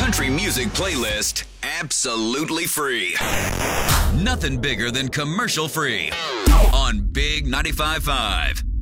country music playlist absolutely free. Nothing bigger than commercial free on Big 95.5.